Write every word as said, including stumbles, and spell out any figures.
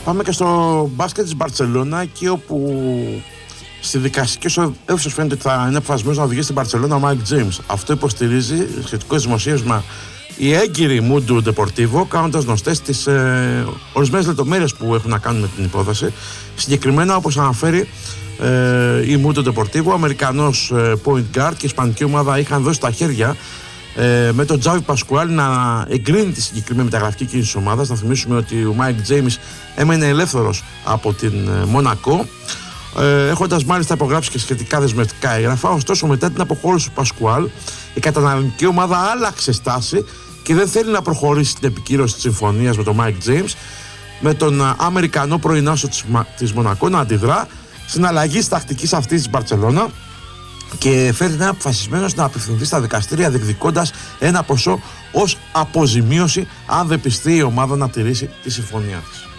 Πάμε και στο μπάσκετ της Μπαρτσελώνα, εκεί όπου στη δικαστική αίθουσα φαίνεται ότι θα είναι αποφασισμένος να οδηγήσει στην Μπαρτσελώνα ο Μάικ Τζέιμς. Αυτό υποστηρίζει σχετικό δημοσίευμα η έγκυρη Mundo Deportivo, κάνοντας γνωστές τις ε, ορισμένες λεπτομέρειες που έχουν να κάνουν με την υπόθεση. Συγκεκριμένα, όπως αναφέρει ε, η Mundo Deportivo, ο Αμερικανός ε, point guard και η ισπανική ομάδα είχαν δώσει τα χέρια ε, με τον Τζάβι Πασκουάλ να εγκρίνει τη συγκεκριμένη μεταγραφική κίνηση της ομάδας. Να θυμίσουμε ότι ο Μάικ Τζέιμς έμενε ελεύθερος από την ε, Μονακό, ε, έχοντας μάλιστα υπογράψει και σχετικά δεσμευτικά έγγραφα. Ωστόσο, μετά την αποχώρηση του Πασκουάλ, η καταναλωτική ομάδα άλλαξε στάση και δεν θέλει να προχωρήσει την επικύρωση της συμφωνίας με τον Μάικ Τζέιμς, με τον Αμερικανό πρωινάσο της, της Μονακό να αντιδρά στην αλλαγή της τακτικής αυτής της Μπαρτσελώνα και φέρει να αποφασισμένος να απευθυνθεί στα δικαστήρια διεκδικώντας ένα ποσό ως αποζημίωση αν δεν πιστεί η ομάδα να τηρήσει τη συμφωνία της.